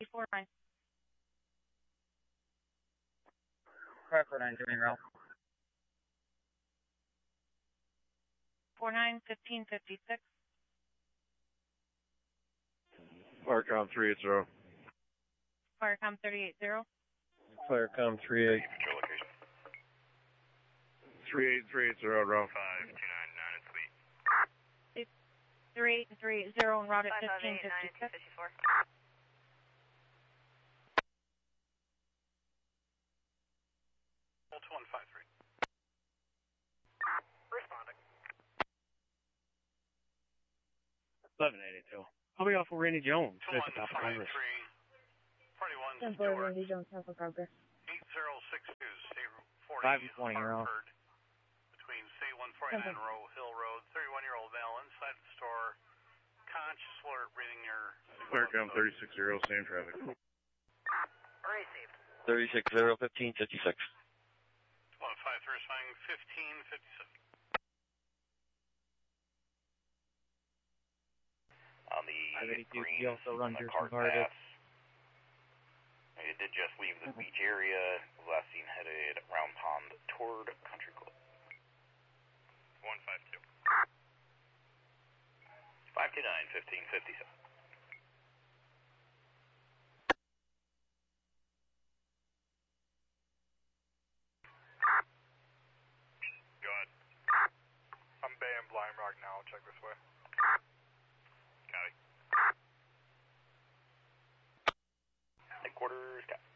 49. 549, doing route. 49, 1556. Firecom 380. Firecom 380. Firecom 38. 38380, route. 5299 and sweet. 38 and 380 and route at 1556. 254. Hold 153. Responding. 1182. I'll be off with Randy Jones. 2153. Party 1's 10 4 Randy Jones, Alpha Progress. 8062, State 40. 520, you're off. Hartford, between State 149 Hill Road, 31-year-old male inside the store, conscious alert, reading your... Firecom 360, same traffic. Received. 360, 1556. 153 is flying 1557. On the 582, green, he also runs on the your cart Guarded. pass. It did just leave the beach area. Last seen headed round pond toward Country Club. 152. 529, 1557. Go ahead. I'm Bay and Blind Rock now. Check this way. Copy. Headquarters, copy.